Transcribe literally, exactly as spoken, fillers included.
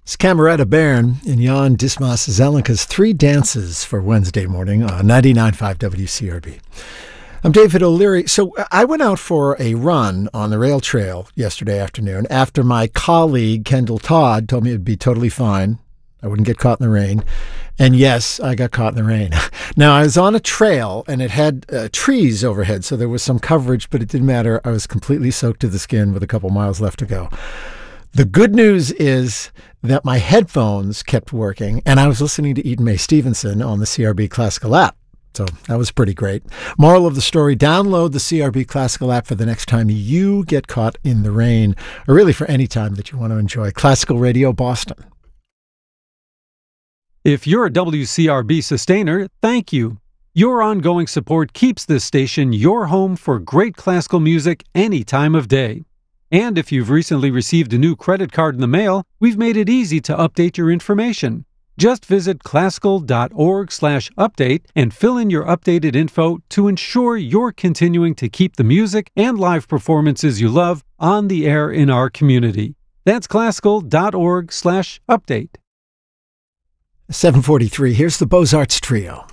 It's Camerata Bairn and Jan Dismas Zelenka's Three Dances for Wednesday morning on ninety-nine point five W C R B. I'm David O'Leary. So I went out for a run on the rail trail yesterday afternoon after my colleague Kendall Todd told me it'd be totally fine. I wouldn't get caught in the rain. And yes, I got caught in the rain. Now, I was on a trail and it had uh, trees overhead, so there was some coverage, but it didn't matter. I was completely soaked to the skin with a couple miles left to go. The good news is that my headphones kept working, and I was listening to Eden Mae Stevenson on the C R B Classical app. So that was pretty great. Moral of the story, download the C R B Classical app for the next time you get caught in the rain, or really for any time that you want to enjoy. Classical Radio Boston. If you're a W C R B sustainer, thank you. Your ongoing support keeps this station your home for great classical music any time of day. And if you've recently received a new credit card in the mail, we've made it easy to update your information. Just visit classical.org slash update and fill in your updated info to ensure you're continuing to keep the music and live performances you love on the air in our community. That's classical.org slash update. seven forty-three, here's the Beaux-Arts Trio.